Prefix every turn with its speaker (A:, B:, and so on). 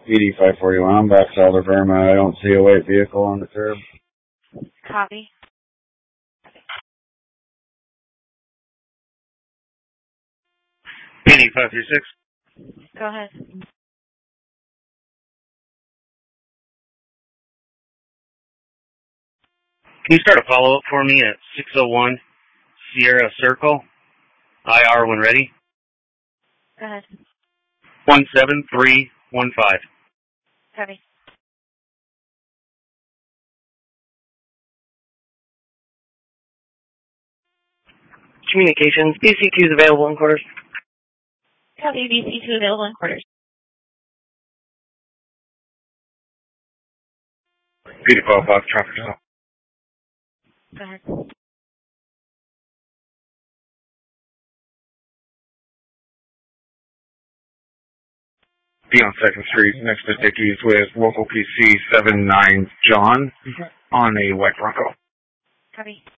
A: ED541, I'm back to Elder Verma. I don't see a white vehicle on the curb.
B: Copy.
C: PD536.
B: Go ahead.
C: Can you start a follow-up for me at 601 Sierra Circle? IR when ready.
B: Go ahead.
C: 17315.
B: Copy.
D: Communications. BCQ is available in quarters.
B: Copy. BC2 available in quarters.
C: PD5 Fox traffic stop.
B: Go ahead.
C: Be on 2nd Street next to Dickies with local PC 79 John on a white Bronco.
B: Copy.